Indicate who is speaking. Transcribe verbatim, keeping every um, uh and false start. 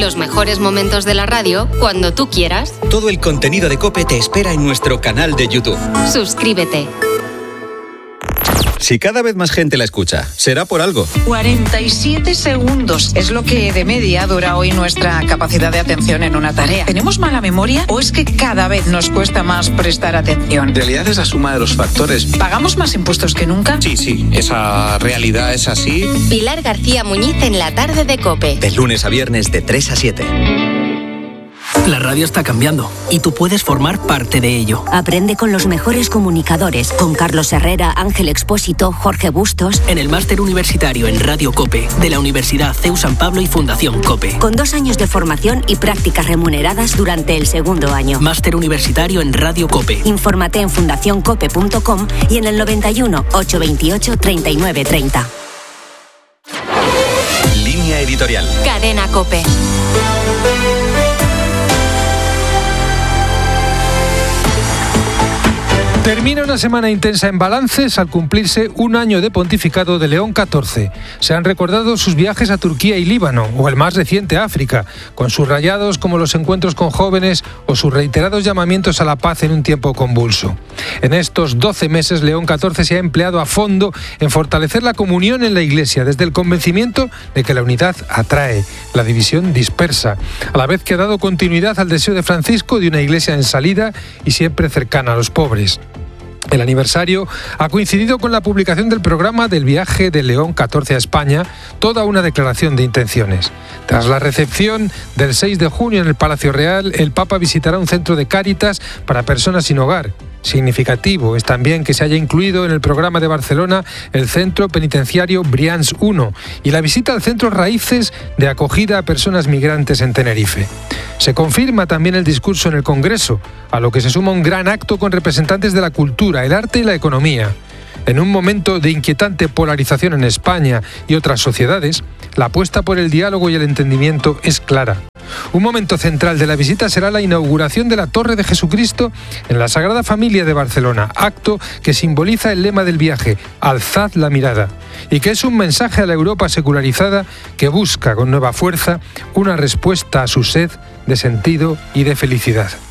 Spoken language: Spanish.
Speaker 1: Los mejores momentos de la radio cuando tú quieras.
Speaker 2: Todo el contenido de COPE te espera en nuestro canal de YouTube.
Speaker 1: Suscríbete.
Speaker 2: Si cada vez más gente la escucha, será por algo.
Speaker 3: cuarenta y siete segundos es lo que de media dura hoy nuestra capacidad de atención en una tarea. ¿Tenemos mala memoria o es que cada vez nos cuesta más prestar atención?
Speaker 4: En realidad es la suma de los factores.
Speaker 3: ¿Pagamos más impuestos que nunca?
Speaker 4: Sí, sí, esa realidad es así.
Speaker 1: Pilar García Muñiz en la tarde de COPE.
Speaker 2: De lunes a viernes de tres a siete.
Speaker 5: La radio está cambiando y tú puedes formar parte de ello.
Speaker 6: Aprende con los mejores comunicadores, con Carlos Herrera, Ángel Expósito, Jorge Bustos.
Speaker 5: En el máster universitario en Radio COPE de la Universidad C E U San Pablo y Fundación COPE.
Speaker 6: Con dos años de formación y prácticas remuneradas durante el segundo año.
Speaker 5: Máster universitario en Radio COPE.
Speaker 6: Infórmate en fundación cope punto com y en el noventa y uno, ochocientos veintiocho, treinta y nueve treinta.
Speaker 2: Línea editorial.
Speaker 1: Cadena COPE.
Speaker 7: Termina una semana intensa en balances al cumplirse un año de pontificado de León catorce. Se han recordado sus viajes a Turquía y Líbano, o el más reciente África, con sus rayados como los encuentros con jóvenes o sus reiterados llamamientos a la paz en un tiempo convulso. En estos doce meses, León catorce se ha empleado a fondo en fortalecer la comunión en la Iglesia, desde el convencimiento de que la unidad atrae, la división dispersa, a la vez que ha dado continuidad al deseo de Francisco de una Iglesia en salida y siempre cercana a los pobres. El aniversario ha coincidido con la publicación del programa del viaje de León catorce a España, toda una declaración de intenciones. Tras la recepción del seis de junio en el Palacio Real, el Papa visitará un centro de Cáritas para personas sin hogar. Significativo es también que se haya incluido en el programa de Barcelona el centro penitenciario Brians uno y la visita al centro Raíces de acogida a personas migrantes en Tenerife. Se confirma también el discurso en el Congreso, a lo que se suma un gran acto con representantes de la cultura, el arte y la economía. En un momento de inquietante polarización en España y otras sociedades, la apuesta por el diálogo y el entendimiento es clara. Un momento central de la visita será la inauguración de la Torre de Jesucristo en la Sagrada Familia de Barcelona, acto que simboliza el lema del viaje, Alzad la mirada, y que es un mensaje a la Europa secularizada que busca con nueva fuerza una respuesta a su sed de sentido y de felicidad.